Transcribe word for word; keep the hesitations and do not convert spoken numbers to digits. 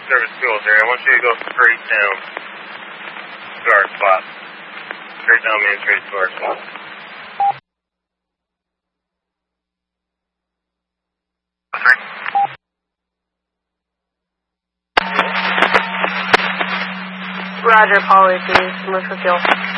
service fuels area. I want you to go straight down to our spot. Straight down Main Street to our spot. Roger, Apollo two, commercial fuel.